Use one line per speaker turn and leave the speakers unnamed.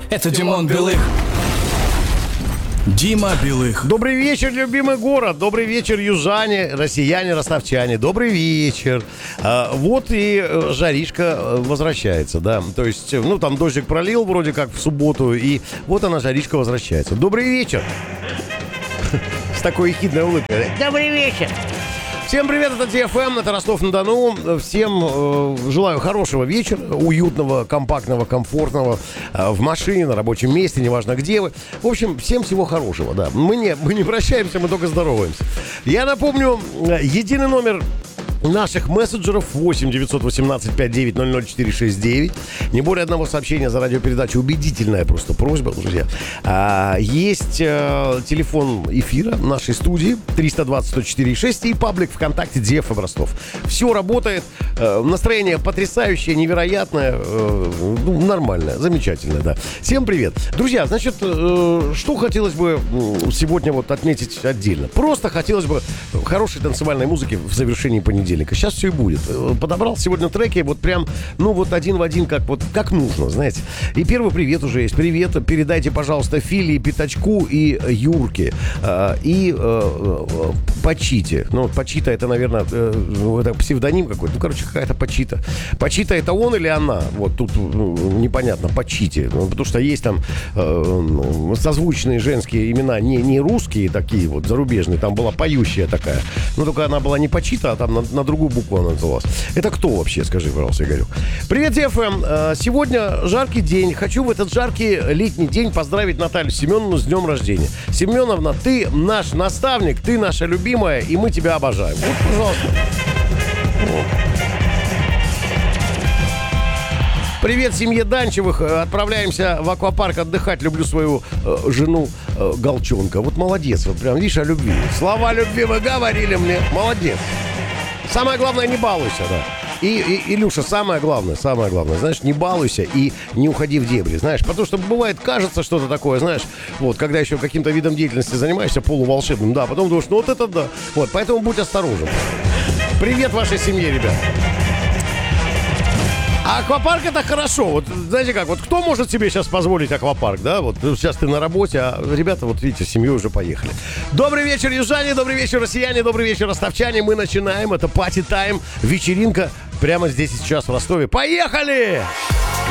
Это Димон Белых. Дима Белых.
Добрый вечер, любимый город. Добрый вечер, южане, россияне, ростовчане. Добрый вечер. Вот и жаришка возвращается, да. То есть, ну, там дождик пролил вроде как в субботу, и вот она, жаришка, возвращается. Добрый вечер. С такой ехидной улыбкой. Добрый вечер. Всем привет, это ТФМ, это Ростов-на-Дону. Всем желаю хорошего вечера, уютного, компактного, комфортного, в машине, на рабочем месте, неважно где вы. В общем, всем всего хорошего, да. Мы не прощаемся, мы только здороваемся. Я напомню, единый номер наших мессенджеров 8 918 5900 469. Не более одного сообщения за радиопередачу. Убедительная просто просьба, друзья. Есть телефон эфира нашей студии 320-104-6 и паблик ВКонтакте DFM Ростов. Все работает. Настроение потрясающее, невероятное. Нормальное, замечательное, да. Всем привет. Друзья, значит, что хотелось бы сегодня вот отметить отдельно? Просто хотелось бы хорошей танцевальной музыки в завершении понедельника. Сейчас все и будет. Подобрал сегодня треки вот прям, ну вот один в один, как нужно, знаете. И первый привет уже есть. Привет. Передайте, пожалуйста, Филе, Пятачку и Юрке. И Пачите. Ну, Пачита это, наверное, это псевдоним какой-то. Ну, короче, какая-то Пачита. Пачита это он или она? Вот тут непонятно. Пачите. Потому что есть там созвучные женские имена, не русские такие вот, зарубежные. Там была поющая такая. Но только она была не Пачита, а там на другую букву она называлась. Это кто вообще? Скажи, пожалуйста, Игорек. Привет, ТФМ. Сегодня жаркий день. Хочу в этот жаркий летний день поздравить Наталью Семеновну с днем рождения. Семеновна, ты наш наставник, ты наша любимая, и мы тебя обожаем. Вот, пожалуйста. Вот. Привет семье Данчевых. Отправляемся в аквапарк отдыхать. Люблю свою жену Голчонка. Вот молодец. Вот прям, видишь, о любви. Слова любви вы говорили мне. Молодец. Самое главное, не балуйся, да. И, Илюша, самое главное, знаешь, не балуйся и не уходи в дебри, знаешь, потому что бывает, кажется что-то такое, знаешь, вот, когда еще каким-то видом деятельности занимаешься, полуволшебным, да, потом думаешь, ну вот это да, вот, поэтому будь осторожен. Привет вашей семье, ребят. А аквапарк это хорошо. Вот знаете как, вот кто может себе сейчас позволить аквапарк, да? Вот сейчас ты на работе, а ребята, вот видите, с семьей уже поехали. Добрый вечер, южане, добрый вечер, россияне, добрый вечер, ростовчане. Мы начинаем. Это пати-тайм, вечеринка прямо здесь и сейчас в Ростове. Поехали!